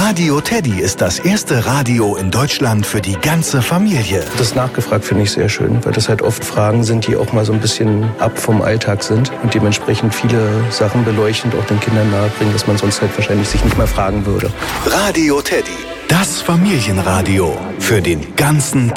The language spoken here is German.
Radio Teddy ist das erste Radio in Deutschland für die ganze Familie. Das nachgefragt finde ich sehr schön, weil das halt oft Fragen sind, die auch mal so ein bisschen ab vom Alltag sind und dementsprechend viele Sachen beleuchtend auch den Kindern nahebringen, dass man sonst halt wahrscheinlich sich nicht mehr fragen würde. Radio Teddy, das Familienradio für den ganzen Tag.